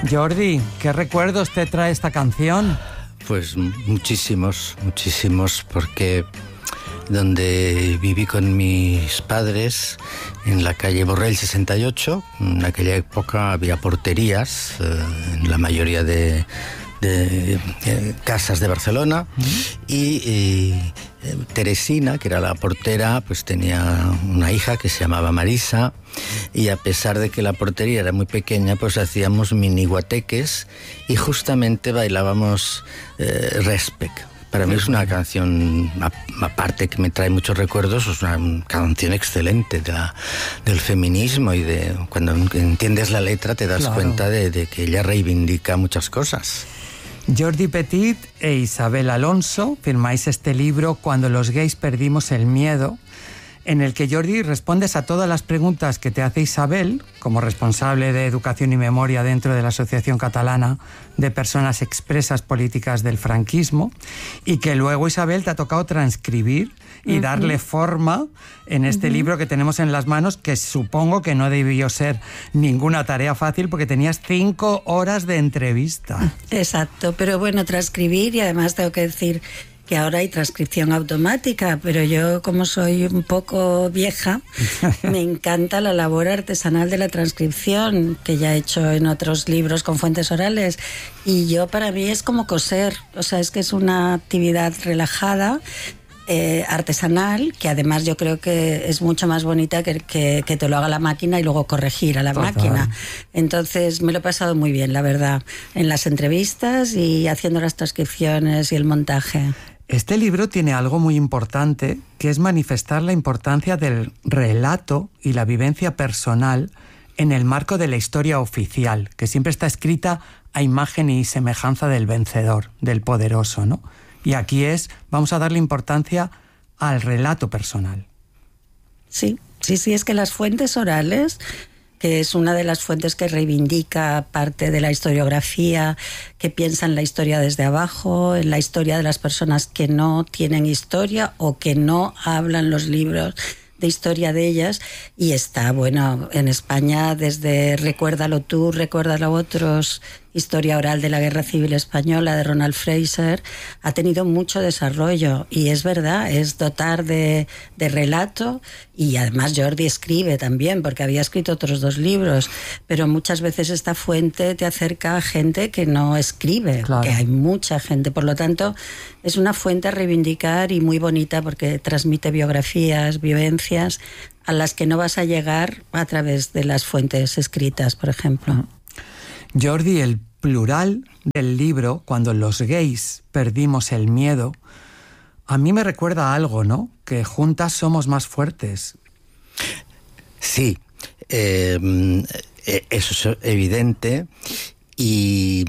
Jordi, ¿qué recuerdos te trae esta canción? Pues muchísimos, porque donde viví con mis padres, en la calle Borrell 68, en aquella época había porterías en la mayoría de casas de Barcelona, y Teresina, que era la portera, pues tenía una hija que se llamaba Marisa, y a pesar de que la portería era muy pequeña, pues hacíamos mini guateques y justamente bailábamos Respect. Para mí es una canción, aparte que me trae muchos recuerdos, es una canción excelente del feminismo, y de cuando entiendes la letra te das cuenta de que ella reivindica muchas cosas. Jordi Petit e Isabel Alonso firmáis este libro, Cuando los gays perdimos el miedo, en el que, Jordi, respondes a todas las preguntas que te hace Isabel, como responsable de Educación y Memoria dentro de la Asociación Catalana de Personas Expresas Políticas del Franquismo, y que luego, Isabel, te ha tocado transcribir y darle forma en este libro que tenemos en las manos, que supongo que no debió ser ninguna tarea fácil porque tenías 5 horas de entrevista. Exacto, pero bueno, transcribir, y además tengo que decir que ahora hay transcripción automática, pero yo, como soy un poco vieja, me encanta la labor artesanal de la transcripción, que ya he hecho en otros libros con fuentes orales, y yo, para mí, es como coser, o sea, es que es una actividad relajada, artesanal, que además yo creo que es mucho más bonita que te lo haga la máquina y luego corregir a la máquina. Entonces me lo he pasado muy bien, la verdad, en las entrevistas y haciendo las transcripciones y el montaje. Este libro tiene algo muy importante, que es manifestar la importancia del relato y la vivencia personal en el marco de la historia oficial, que siempre está escrita a imagen y semejanza del vencedor, del poderoso, ¿no? Y aquí vamos a darle importancia al relato personal. Sí, es que las fuentes orales, que es una de las fuentes que reivindica parte de la historiografía, que piensa en la historia desde abajo, en la historia de las personas que no tienen historia o que no hablan los libros de historia de ellas, y está, bueno, en España desde Recuérdalo tú, Recuérdalo otros, Historia oral de la Guerra Civil Española de Ronald Fraser, ha tenido mucho desarrollo, y es verdad, es dotar de relato, y además Jordi escribe también, porque había escrito otros 2 libros, pero muchas veces esta fuente te acerca a gente que no escribe, que hay mucha gente, por lo tanto es una fuente a reivindicar y muy bonita, porque transmite biografías, vivencias a las que no vas a llegar a través de las fuentes escritas, por ejemplo. Jordi, el plural del libro, Cuando los gays perdimos el miedo, a mí me recuerda a algo, ¿no? Que juntas somos más fuertes. Sí, eso es evidente, y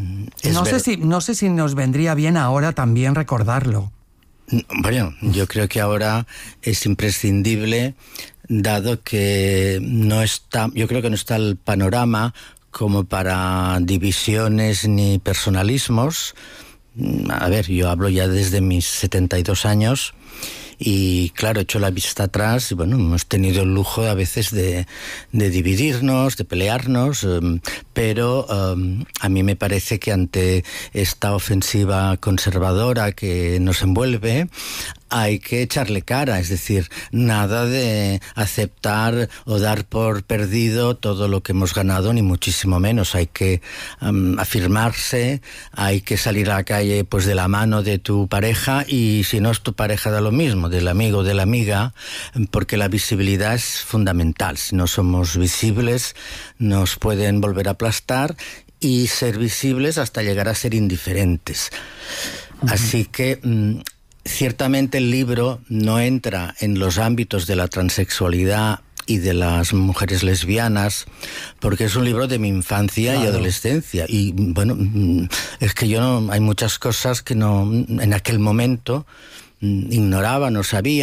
no sé si nos vendría bien ahora también recordarlo. Bueno, yo creo que ahora es imprescindible, dado que yo creo que no está el panorama como para divisiones ni personalismos. A ver, yo hablo ya desde mis 72 años y, claro, he hecho la vista atrás y, bueno, hemos tenido el lujo a veces de dividirnos, de pelearnos, pero a mí me parece que ante esta ofensiva conservadora que nos envuelve, hay que echarle cara, es decir, nada de aceptar o dar por perdido todo lo que hemos ganado, ni muchísimo menos. Hay que afirmarse, hay que salir a la calle pues de la mano de tu pareja, y si no es tu pareja, da lo mismo, del amigo o de la amiga, porque la visibilidad es fundamental. Si no somos visibles, nos pueden volver a aplastar, y ser visibles hasta llegar a ser indiferentes. Así que ciertamente el libro no entra en los ámbitos de la transexualidad y de las mujeres lesbianas, porque es un libro de mi infancia y adolescencia, y bueno, es que hay muchas cosas que no, en aquel momento, ignoraba, no sabía,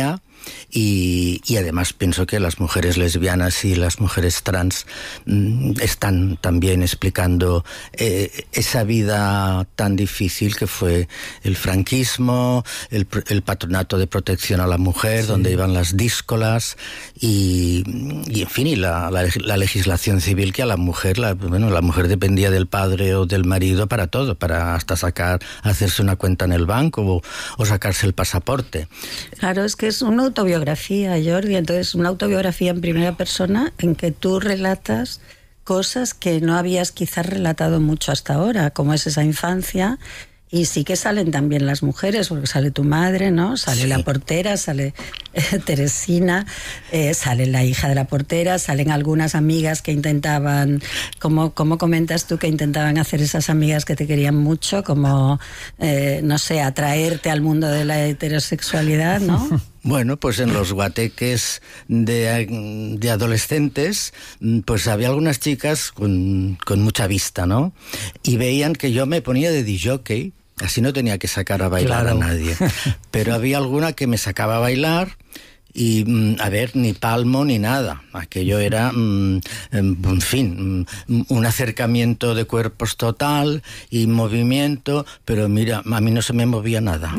y además pienso que las mujeres lesbianas y las mujeres trans están también explicando esa vida tan difícil que fue el franquismo, el patronato de protección a la mujer, donde iban las díscolas y en fin, y la legislación civil, que a la mujer, la mujer dependía del padre o del marido para todo, para hasta hacerse una cuenta en el banco o sacarse el pasaporte. Claro, es que es una autobiografía, Jordi, entonces una autobiografía en primera persona en que tú relatas cosas que no habías quizás relatado mucho hasta ahora, como es esa infancia. Y sí que salen también las mujeres, porque sale tu madre, ¿no? Sale la portera, sale Teresina, sale la hija de la portera, salen algunas amigas que intentaban, ¿cómo comentas tú que intentaban hacer esas amigas que te querían mucho, como, no sé, atraerte al mundo de la heterosexualidad, ¿no? Bueno, pues en los guateques de adolescentes, pues había algunas chicas con mucha vista, ¿no? Y veían que yo me ponía de disjockey, así no tenía que sacar a bailar a nadie. Pero había alguna que me sacaba a bailar y, a ver, ni palmo ni nada. Aquello era, en fin, un acercamiento de cuerpos total y movimiento, pero mira, a mí no se me movía nada.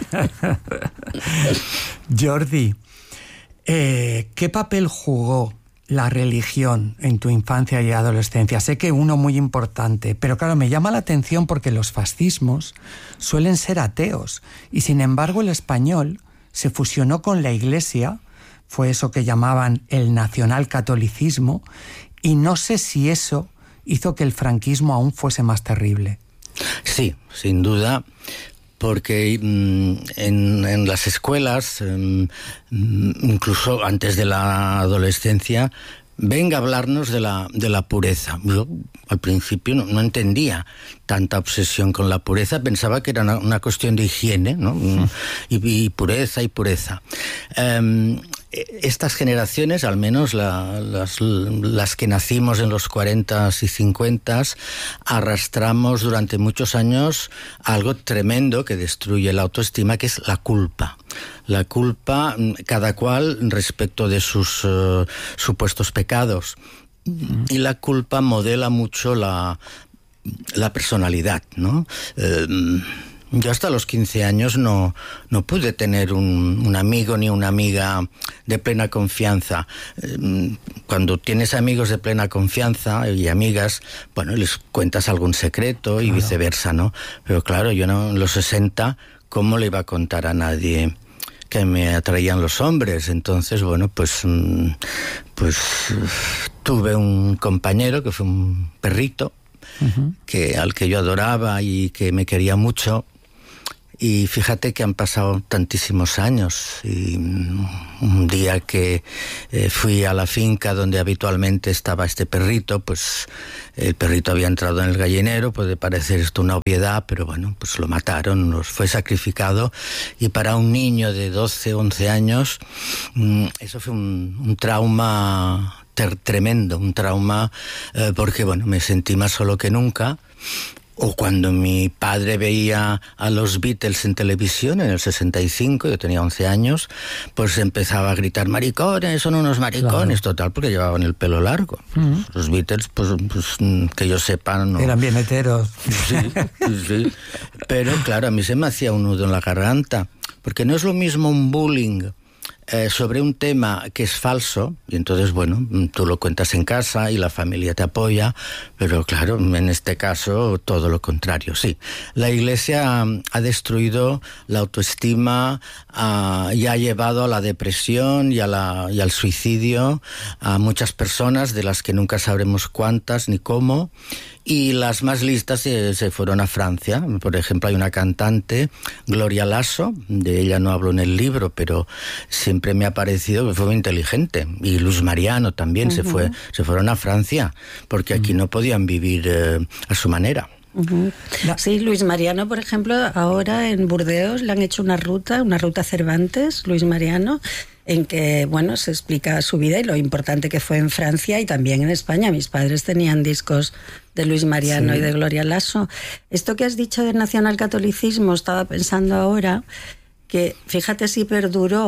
Jordi, ¿qué papel jugó la religión en tu infancia y adolescencia? Sé que uno muy importante, pero claro, me llama la atención porque los fascismos suelen ser ateos y sin embargo el español se fusionó con la Iglesia, fue eso que llamaban el nacionalcatolicismo, y no sé si eso hizo que el franquismo aún fuese más terrible. Sí, sin duda, porque en las escuelas, incluso antes de la adolescencia, venga a hablarnos de la pureza. Yo al principio no entendía tanta obsesión con la pureza, pensaba que era una cuestión de higiene, ¿no? Y pureza. Estas generaciones, al menos las que nacimos en los 40s y 50s, arrastramos durante muchos años algo tremendo que destruye la autoestima, que es la culpa. La culpa, cada cual respecto de sus supuestos pecados. Y la culpa modela mucho la personalidad, ¿no? Yo hasta los 15 años no pude tener un amigo ni una amiga de plena confianza. Cuando tienes amigos de plena confianza y amigas, bueno, les cuentas algún secreto y viceversa, ¿no? Pero claro, yo no, en los 60, ¿cómo le iba a contar a nadie que me atraían los hombres? Entonces, bueno, pues tuve un compañero que fue un perrito, al que yo adoraba y que me quería mucho. Y fíjate que han pasado tantísimos años y un día que fui a la finca donde habitualmente estaba este perrito, pues el perrito había entrado en el gallinero, puede parecer esto una obviedad, pero bueno, pues lo mataron, fue sacrificado, y para un niño de 12, 11 años eso fue un trauma tremendo, un trauma porque bueno, me sentí más solo que nunca. O cuando mi padre veía a los Beatles en televisión en el 65, yo tenía 11 años, pues empezaba a gritar: maricones, son unos maricones, claro. Total, porque llevaban el pelo largo. Los Beatles, pues que yo sepa, no. Eran bien heteros. Sí. Pero claro, a mí se me hacía un nudo en la garganta, porque no es lo mismo un bullying sobre un tema que es falso, y entonces, bueno, tú lo cuentas en casa y la familia te apoya, pero claro, en este caso todo lo contrario, sí. La Iglesia ha destruido la autoestima y ha llevado a la depresión y al suicidio a muchas personas, de las que nunca sabremos cuántas ni cómo. Y las más listas se fueron a Francia. Por ejemplo, hay una cantante, Gloria Lasso, de ella no hablo en el libro, pero siempre me ha parecido que fue muy inteligente. Y Luis Mariano también se fueron a Francia, porque aquí no podían vivir a su manera. Sí, Luis Mariano, por ejemplo, ahora en Burdeos le han hecho una ruta Cervantes, Luis Mariano, en que, bueno, se explica su vida y lo importante que fue en Francia y también en España. Mis padres tenían discos de Luis Mariano y de Gloria Lasso. Esto que has dicho del nacionalcatolicismo, estaba pensando ahora que, fíjate si perduró,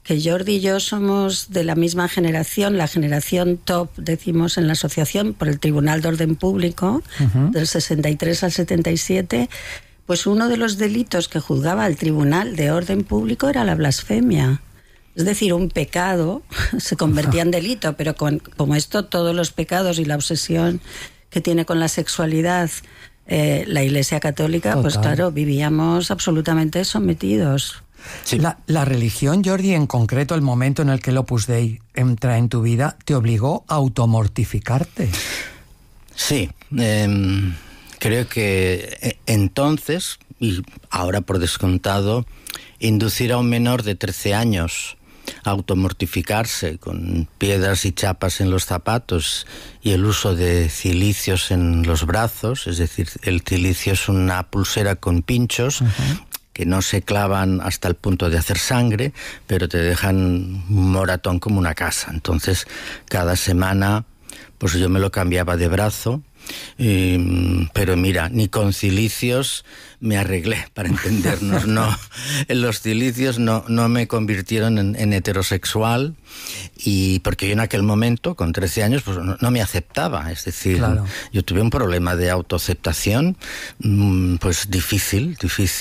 que Jordi y yo somos de la misma generación, la generación top, decimos en la asociación, por el Tribunal de Orden Público, del 63 al 77, pues uno de los delitos que juzgaba el Tribunal de Orden Público era la blasfemia. Es decir, un pecado se convertía en delito, pero como esto, todos los pecados y la obsesión que tiene con la sexualidad la Iglesia Católica, total, pues claro, vivíamos absolutamente sometidos. Sí. La religión, Jordi, en concreto el momento en el que el Opus Dei entra en tu vida, ¿te obligó a automortificarte? Sí, creo que entonces, y ahora por descontado, inducir a un menor de 13 años a automortificarse con piedras y chapas en los zapatos y el uso de cilicios en los brazos, es decir, el cilicio es una pulsera con pinchos, que no se clavan hasta el punto de hacer sangre, pero te dejan un moratón como una casa. Entonces, cada semana, pues yo me lo cambiaba de brazo, pero mira, ni con cilicios me arreglé, para entendernos. No, los cilicios no me convirtieron en heterosexual, y porque yo en aquel momento, con 13 años, pues no me aceptaba. Es decir, claro, yo tuve un problema de autoaceptación, pues difícil,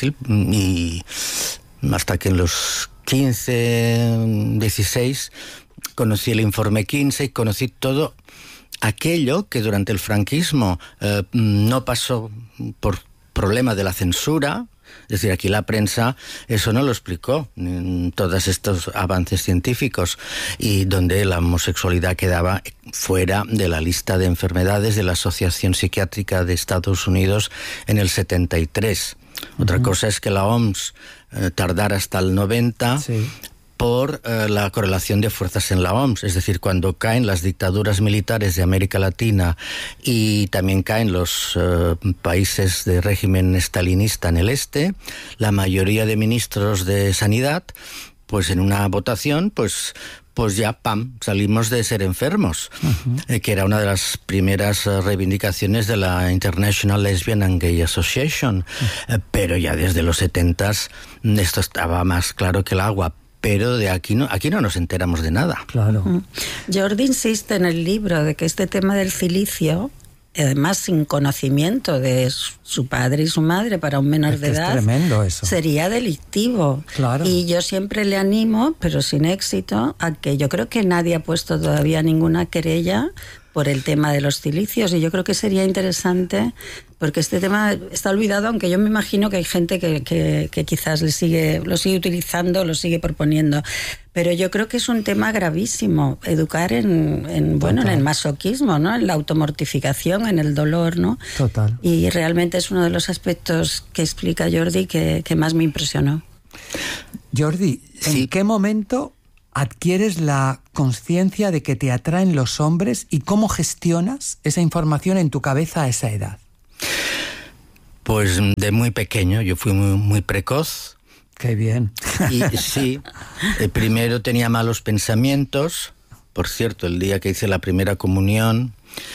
y hasta que en los 15, 16 conocí el informe Kinsey, conocí todo aquello que durante el franquismo no pasó por problema de la censura. Es decir, aquí la prensa eso no lo explicó, todos estos avances científicos, y donde la homosexualidad quedaba fuera de la lista de enfermedades de la Asociación Psiquiátrica de Estados Unidos en el 73. Otra cosa es que la OMS tardara hasta el 90... Sí. Por la correlación de fuerzas en la OMS, es decir, cuando caen las dictaduras militares de América Latina y también caen los países de régimen estalinista en el este, la mayoría de ministros de Sanidad, pues en una votación, pues ya, ¡pam!, salimos de ser enfermos, que era una de las primeras reivindicaciones de la International Lesbian and Gay Association, pero ya desde los 70s esto estaba más claro que el agua. Pero de aquí no nos enteramos de nada. Claro. Jordi insiste en el libro de que este tema del cilicio, además sin conocimiento de su padre y su madre para un menor de edad, tremendo eso, sería delictivo. Claro. Y yo siempre le animo, pero sin éxito, a que yo creo que nadie ha puesto todavía ninguna querella por el tema de los cilicios, y yo creo que sería interesante, porque este tema está olvidado, aunque yo me imagino que hay gente que quizás lo sigue utilizando, lo sigue proponiendo, pero yo creo que es un tema gravísimo, educar en el masoquismo, ¿no?, en la automortificación, en el dolor, ¿no? Total. Y realmente es uno de los aspectos que explica Jordi que más me impresionó. Jordi, ¿en qué momento adquieres la conciencia de que te atraen los hombres y cómo gestionas esa información en tu cabeza a esa edad? Pues de muy pequeño, yo fui muy precoz. ¡Qué bien! Y sí, primero tenía malos pensamientos. Por cierto, el día que hice la primera comunión,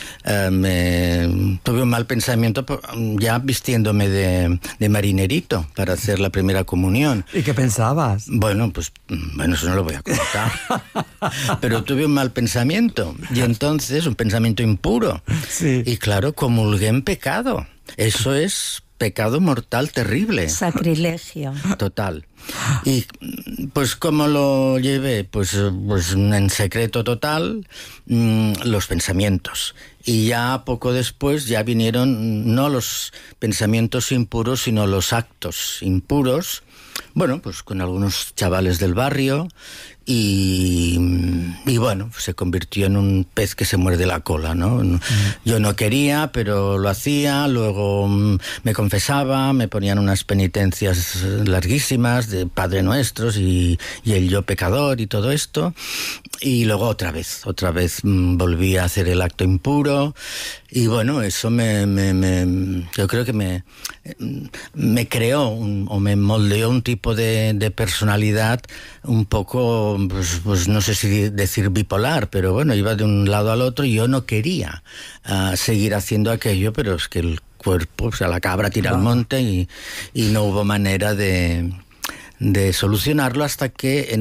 tuve un mal pensamiento ya vistiéndome de marinerito para hacer la primera comunión. ¿Y qué pensabas? Bueno, eso no lo voy a contar. Pero tuve un mal pensamiento, y entonces un pensamiento impuro. Sí. Y claro, comulgué en pecado. Eso es pecado mortal terrible. Sacrilegio. Total. Y pues ¿cómo lo llevé? Pues en secreto total, los pensamientos. Y ya poco después ya vinieron no los pensamientos impuros, sino los actos impuros. Bueno, pues con algunos chavales del barrio, y bueno, se convirtió en un pez que se muerde la cola, ¿no? Yo no quería, pero lo hacía. Luego me confesaba, me ponían unas penitencias larguísimas de Padre Nuestros y el yo pecador y todo esto. Y luego otra vez volví a hacer el acto impuro, y bueno, eso yo creo que me creó o me moldeó un tipo de personalidad un poco, pues no sé si decir bipolar, pero bueno, iba de un lado al otro, y yo no quería seguir haciendo aquello, pero es que el cuerpo, o sea, la cabra tira al monte, y no hubo manera de de solucionarlo, hasta que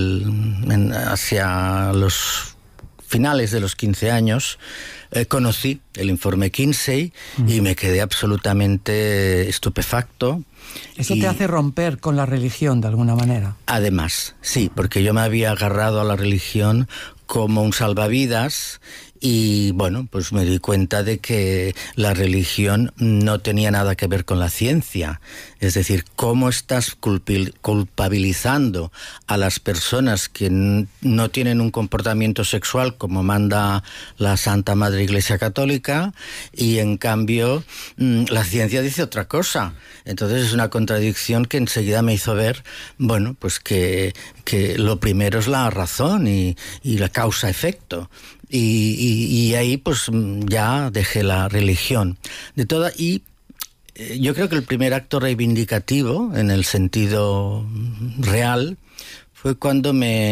hacia los finales de los 15 años conocí el informe Kinsey y me quedé absolutamente estupefacto. ¿Eso te hace romper con la religión de alguna manera? Además, sí, porque yo me había agarrado a la religión como un salvavidas y bueno, pues me di cuenta de que la religión no tenía nada que ver con la ciencia. Es decir, cómo estás culpabilizando a las personas que no tienen un comportamiento sexual como manda la Santa Madre Iglesia Católica, y en cambio la ciencia dice otra cosa. Entonces es una contradicción que enseguida me hizo ver, bueno, pues que lo primero es la razón y la causa-efecto. Y ahí pues ya dejé la religión. Yo creo que el primer acto reivindicativo, en el sentido real, fue cuando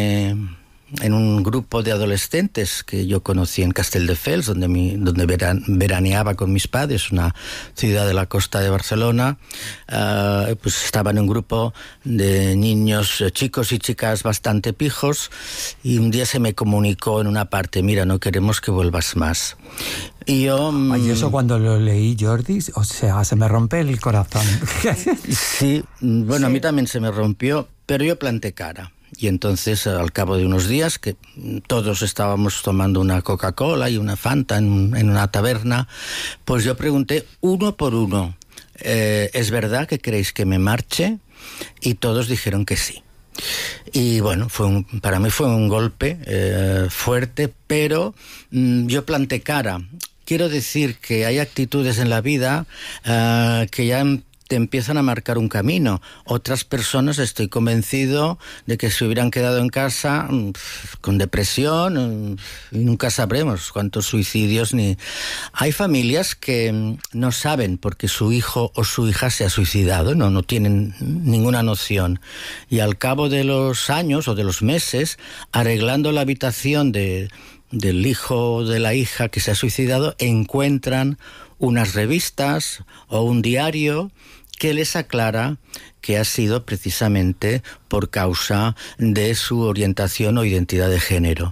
en un grupo de adolescentes que yo conocí en Castelldefels, donde veraneaba con mis padres, una ciudad de la costa de Barcelona, pues estaba en un grupo de niños, chicos y chicas bastante pijos, y un día se me comunicó en una parte: mira, no queremos que vuelvas más. Y yo... Ay, eso cuando lo leí, Jordi, o sea, se me rompe el corazón. Sí, bueno, sí. A mí también se me rompió, pero yo planté cara. Y entonces, al cabo de unos días, que todos estábamos tomando una Coca-Cola y una Fanta en una taberna, pues yo pregunté uno por uno: ¿es verdad que queréis que me marche? Y todos dijeron que sí. Y bueno, para mí fue un golpe fuerte, pero yo planté cara. Quiero decir que hay actitudes en la vida que ya te empiezan a marcar un camino. Otras personas, estoy convencido de que se hubieran quedado en casa con depresión, y nunca sabremos cuántos suicidios ni... Hay familias que no saben por qué su hijo o su hija se ha suicidado, no tienen ninguna noción. Y al cabo de los años o de los meses, arreglando la habitación del hijo o de la hija que se ha suicidado, encuentran unas revistas o un diario que les aclara que ha sido precisamente por causa de su orientación o identidad de género.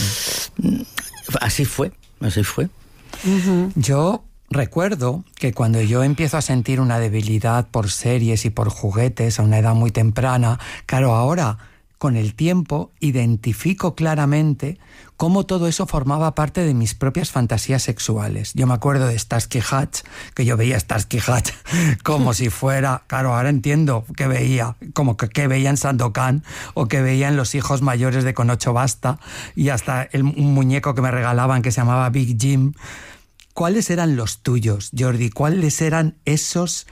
Así fue. Uh-huh. Yo recuerdo que cuando yo empiezo a sentir una debilidad por series y por juguetes a una edad muy temprana, claro, ahora, con el tiempo, identifico claramente cómo todo eso formaba parte de mis propias fantasías sexuales. Yo me acuerdo de Starsky Hutch, que yo veía Starsky Hutch como si fuera... Claro, ahora entiendo que veía, como que veía en Sandokan, o que veía en Los hijos mayores de Con ocho basta, y hasta un muñeco que me regalaban que se llamaba Big Jim. ¿Cuáles eran los tuyos, Jordi? ¿Cuáles eran esos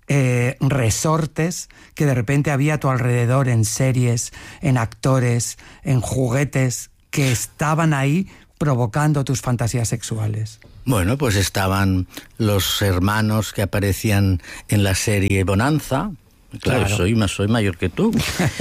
resortes que de repente había a tu alrededor en series, en actores, en juguetes, que estaban ahí provocando tus fantasías sexuales? Bueno, pues estaban los hermanos que aparecían en la serie Bonanza. Claro. Soy mayor que tú.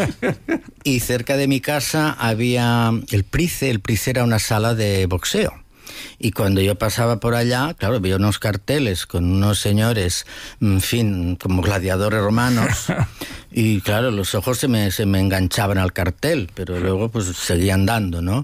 Y cerca de mi casa había el Price. El Price era una sala de boxeo. Y cuando yo pasaba por allá, claro, veía unos carteles con unos señores, en fin, como gladiadores romanos, y claro, los ojos se me enganchaban al cartel, pero luego pues seguían dando, ¿no?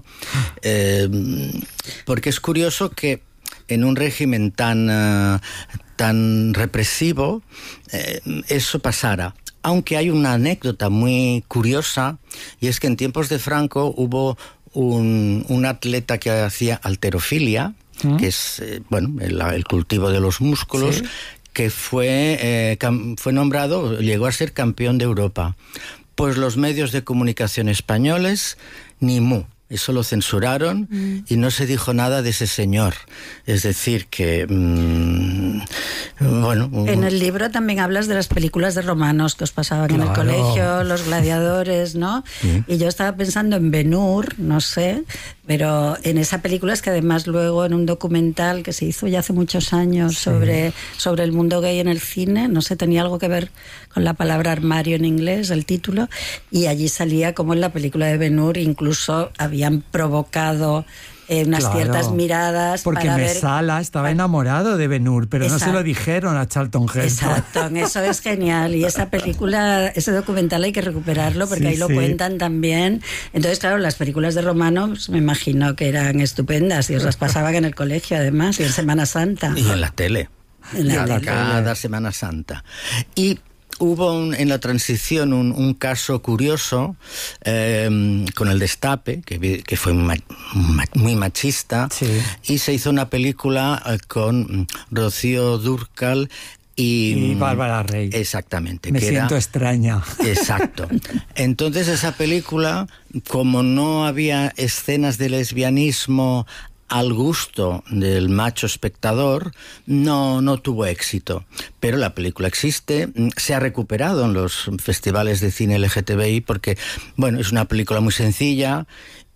Porque es curioso que en un régimen tan represivo eso pasara. Aunque hay una anécdota muy curiosa, y es que en tiempos de Franco hubo un atleta que hacía halterofilia, que es el cultivo de los músculos, ¿sí?, que fue nombrado, llegó a ser campeón de Europa. Pues los medios de comunicación españoles, ni mu. Eso lo censuraron y no se dijo nada de ese señor. Es decir, que... En el libro también hablas de las películas de romanos que os pasaban en el colegio, los gladiadores, ¿no? Sí. Y yo estaba pensando en Ben-Hur, no sé, pero en esa película es que además luego en un documental que se hizo ya hace muchos años sobre el mundo gay en el cine, no sé, tenía algo que ver con la palabra armario en inglés, el título, y allí salía como en la película de Ben-Hur incluso habían provocado unas ciertas miradas. Porque para Messala estaba enamorado de Ben-Hur, pero no se lo dijeron a Charlton Heston. Exacto, eso es genial. Y esa película, ese documental hay que recuperarlo porque ahí lo cuentan también. Entonces, claro, las películas de Romano, pues, me imagino que eran estupendas y os las pasaban en el colegio además y en Semana Santa. Y en la tele. Cada Semana Santa. Y hubo en la transición un caso curioso con el Destape, que fue muy machista, y se hizo una película con Rocío Dúrcal y Bárbara Rey. Exactamente. Me siento extraña. Exacto. Entonces esa película, como no había escenas de lesbianismo al gusto del macho espectador, no tuvo éxito. Pero la película existe, se ha recuperado en los festivales de cine LGTBI porque, bueno, es una película muy sencilla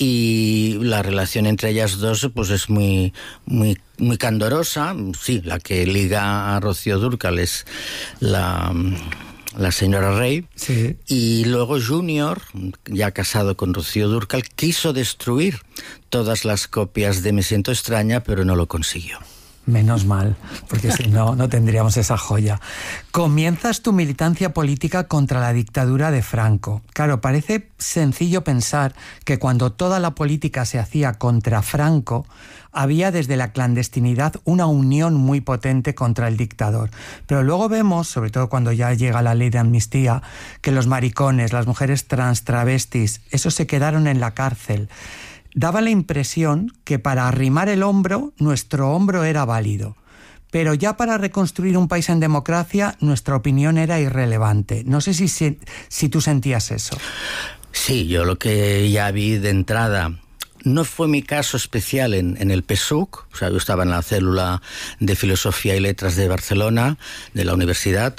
y la relación entre ellas dos pues es muy candorosa. Sí, la que liga a Rocío Dúrcal es la señora Rey, y luego Junior, ya casado con Rocío Dúrcal, quiso destruir todas las copias de Me siento extraña, pero no lo consiguió. Menos mal, porque si no, no tendríamos esa joya. Comienzas tu militancia política contra la dictadura de Franco. Claro, parece sencillo pensar que cuando toda la política se hacía contra Franco, había desde la clandestinidad una unión muy potente contra el dictador. Pero luego vemos, sobre todo cuando ya llega la ley de amnistía, que los maricones, las mujeres trans, travestis, esos se quedaron en la cárcel. Daba la impresión que para arrimar el hombro, nuestro hombro era válido. Pero ya para reconstruir un país en democracia, nuestra opinión era irrelevante. No sé si tú sentías eso. Sí, yo lo que ya vi de entrada... No fue mi caso especial en el PSUC, o sea, yo estaba en la célula de Filosofía y Letras de Barcelona, de la universidad,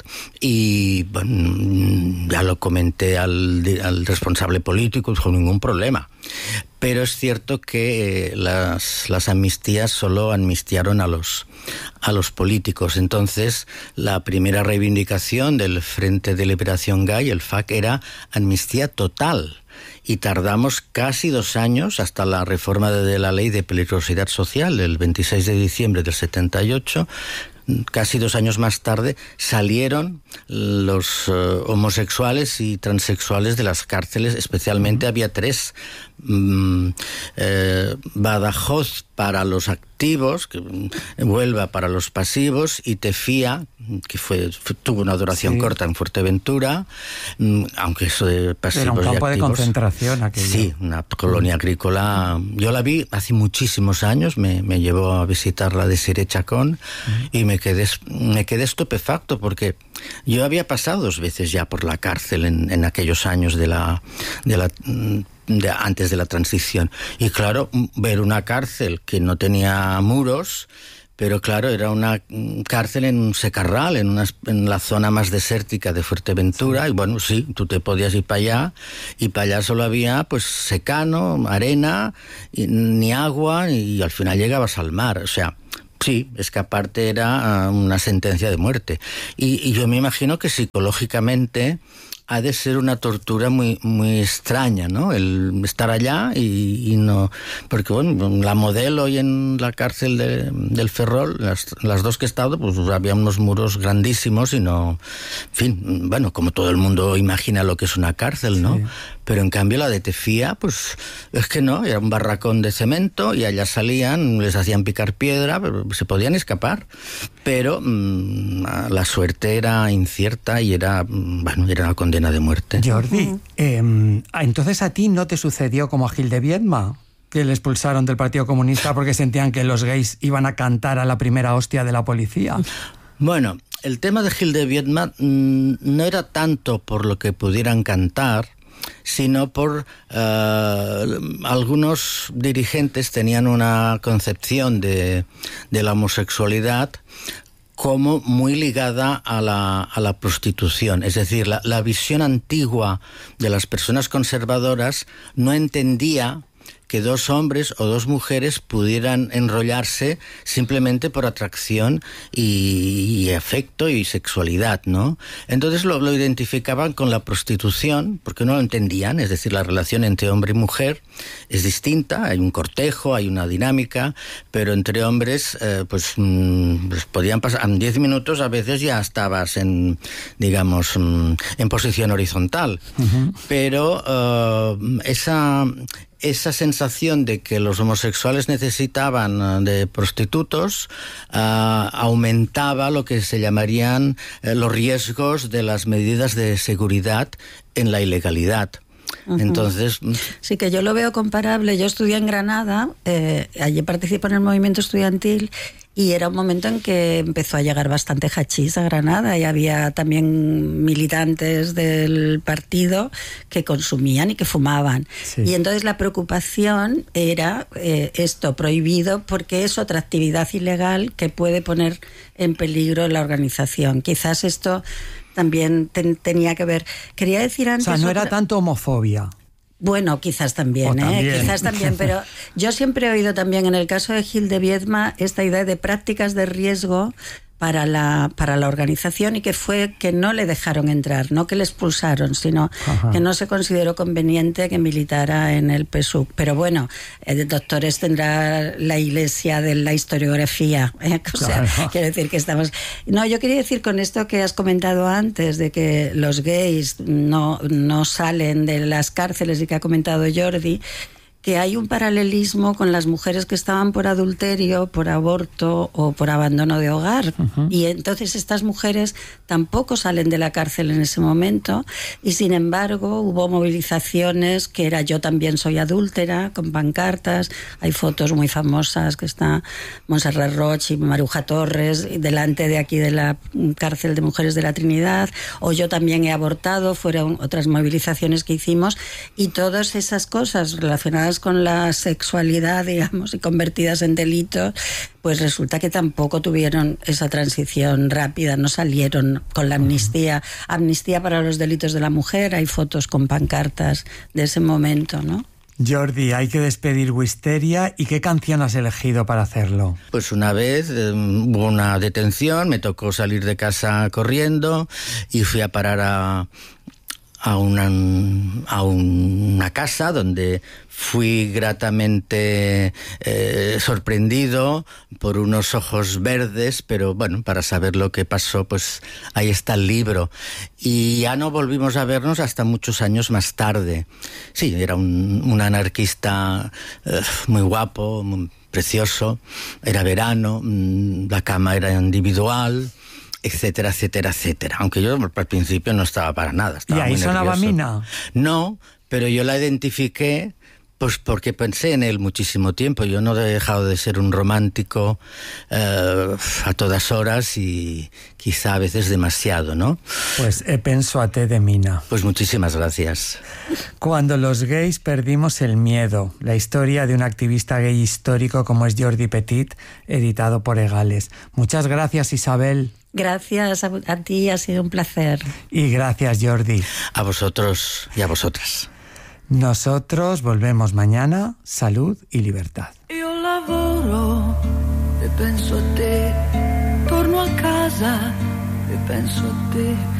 y bueno, ya lo comenté al responsable político, sin ningún problema. Pero es cierto que las amnistías solo amnistiaron a los políticos. Entonces, la primera reivindicación del Frente de Liberación Gay, el FAC, era amnistía total. Y tardamos casi 2 años hasta la reforma de la Ley de Peligrosidad Social, el 26 de diciembre del 78. Casi 2 años más tarde salieron los homosexuales y transexuales de las cárceles. Especialmente había 3. Badajoz para los activos, Huelva para los pasivos, y Tefía, que tuvo una duración corta en Fuerteventura, aunque eso de pasivos. Era un campo de concentración aquello. Sí, una colonia agrícola. Yo la vi hace muchísimos años, me llevó a visitar la Desiré Chacón, y me quedé estupefacto porque yo había pasado 2 veces ya por la cárcel en aquellos años antes de la transición. Y claro, ver una cárcel que no tenía muros, pero claro, era una cárcel en un secarral, en la zona más desértica de Fuerteventura, y bueno, sí, tú te podías ir para allá, y para allá solo había pues secano, arena, ni agua, y al final llegabas al mar, o sea... Sí, escaparte era una sentencia de muerte. Y yo me imagino que psicológicamente ha de ser una tortura muy extraña, ¿no? El estar allá y no... Porque, bueno, la Modelo y en la cárcel del Ferrol, las 2 que he estado, pues había unos muros grandísimos y no... En fin, bueno, como todo el mundo imagina lo que es una cárcel, ¿no? Sí. Pero en cambio la de Tefía, pues es que no, era un barracón de cemento y allá salían, les hacían picar piedra, pero se podían escapar. Pero la suerte era incierta y era una condena de muerte. Jordi, entonces a ti no te sucedió como a Gil de Viedma, que le expulsaron del Partido Comunista porque sentían que los gays iban a cantar a la primera hostia de la policía. Bueno, el tema de Gil de Viedma no era tanto por lo que pudieran cantar, sino por algunos dirigentes tenían una concepción de la homosexualidad como muy ligada a la prostitución. Es decir, la visión antigua de las personas conservadoras no entendía que dos hombres o dos mujeres pudieran enrollarse simplemente por atracción y afecto y sexualidad, ¿no? Entonces lo identificaban con la prostitución, porque no lo entendían, es decir, la relación entre hombre y mujer es distinta, hay un cortejo, hay una dinámica, pero entre hombres pues podían pasar, en 10 minutos a veces ya estabas en, digamos, en posición horizontal. Uh-huh. Pero esa sensación de que los homosexuales necesitaban de prostitutos aumentaba lo que se llamarían los riesgos de las medidas de seguridad en la ilegalidad. Uh-huh. Entonces, sí, que yo lo veo comparable. Yo estudié en Granada, allí participé en el movimiento estudiantil, y era un momento en que empezó a llegar bastante hachís a Granada, y había también militantes del partido que consumían y que fumaban. Sí. Y entonces la preocupación era esto, prohibido, porque es otra actividad ilegal que puede poner en peligro la organización. Quizás esto también tenía que ver. Quería decir antes... O sea, no era tanto homofobia. Bueno, quizás también, quizás también, pero yo siempre he oído también en el caso de Gil de Viedma esta idea de prácticas de riesgo para la organización, y que fue que no le dejaron entrar, no que le expulsaron, sino que no se consideró conveniente que militara en el PSUC. Pero bueno, doctores tendrá la Iglesia de la historiografía, o sea, claro. Quiero decir que estamos... No, yo quería decir con esto que has comentado antes, de que los gays no salen de las cárceles, y que ha comentado Jordi, que hay un paralelismo con las mujeres que estaban por adulterio, por aborto o por abandono de hogar. Uh-huh. Y entonces estas mujeres tampoco salen de la cárcel en ese momento, y sin embargo hubo movilizaciones que era Yo también soy adúltera, con pancartas. Hay fotos muy famosas que está Montserrat Roig y Maruja Torres delante de aquí de la cárcel de mujeres de la Trinidad, o Yo también he abortado, fueron otras movilizaciones que hicimos, y todas esas cosas relacionadas con la sexualidad, digamos, y convertidas en delitos, pues resulta que tampoco tuvieron esa transición rápida, no salieron con la amnistía para los delitos de la mujer. Hay fotos con pancartas de ese momento, ¿no? Jordi, hay que despedir Wisteria. ¿Y qué canción has elegido para hacerlo? Pues una vez hubo una detención, me tocó salir de casa corriendo y fui a parar a una casa donde fui gratamente sorprendido por unos ojos verdes, pero bueno, para saber lo que pasó, pues ahí está el libro. Y ya no volvimos a vernos hasta muchos años más tarde. Sí, era un anarquista muy guapo, muy precioso, era verano, la cama era individual, etcétera, etcétera, etcétera. Aunque yo al principio no estaba para nada. Estaba ¿Y ahí sonaba Mina? No, pero yo la identifiqué pues porque pensé en él muchísimo tiempo. Yo no he dejado de ser un romántico a todas horas, y quizá a veces demasiado, ¿no? Pues penso a te de Mina. Pues muchísimas gracias. Cuando los gays perdimos el miedo, la historia de un activista gay histórico como es Jordi Petit, editado por Egales. Muchas gracias, Isabel. Gracias a ti, ha sido un placer. Y gracias, Jordi. A vosotros y a vosotras. Nosotros volvemos mañana. Salud y libertad. Io lavoro e penso a te, torno a casa e penso a te.